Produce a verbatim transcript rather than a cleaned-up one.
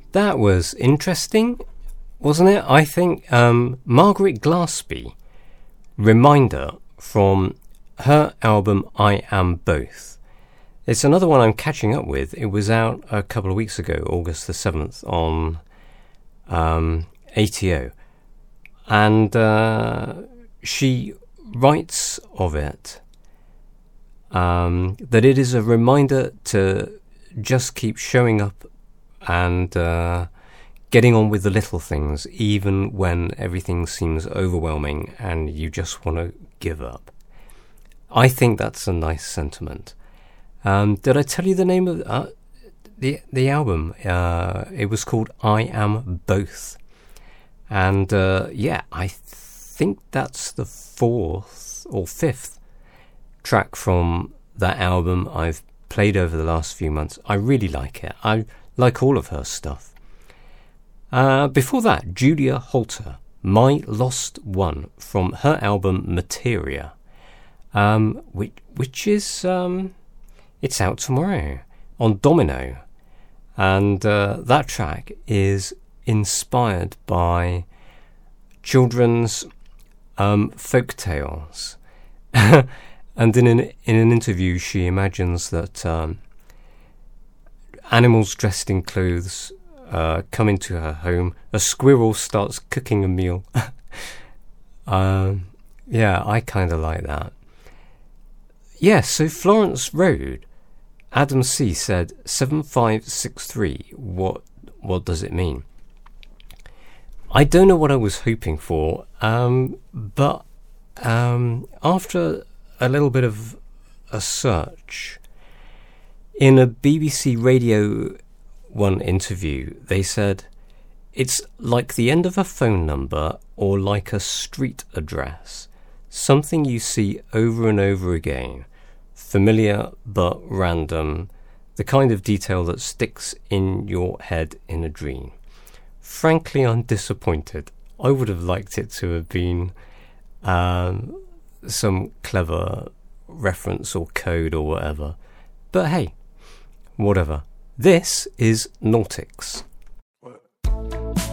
That was interesting, wasn't it? I think um, Margaret Glaspie, Reminder, from her album I Am Both. It's another one I'm catching up with. It was out a couple of weeks ago, August the seventh, on um, A T O. And uh, she writes of it um, that it is a reminder to just keep showing up and uh, getting on with the little things, even when everything seems overwhelming and you just want to give up. I think that's a nice sentiment. Um, did I tell you the name of uh, the the album? Uh, it was called I Am Both. And uh, yeah, I think that's the fourth or fifth track from that album I've played over the last few months. I really like it. I like all of her stuff. Uh, before that, Julia Holter, My Lost One, from her album Materia, um, which, which is, um, it's out tomorrow on Domino. And uh, that track is inspired by children's um, folk tales. And in an, in an interview, she imagines that um, animals dressed in clothes uh, come into her home. A squirrel starts cooking a meal. um, yeah, I kind of like that. Yeah, so Florence Road, Adam C. said seven five six three. What what does it mean? I don't know what I was hoping for, um, but um, after a little bit of a search, in a B B C Radio one interview, they said it's like the end of a phone number or like a street address, something you see over and over again, familiar but random, the kind of detail that sticks in your head in a dream. Frankly, I'm disappointed. I would have liked it to have been um, some clever reference or code or whatever. But hey, whatever. This is Nautix.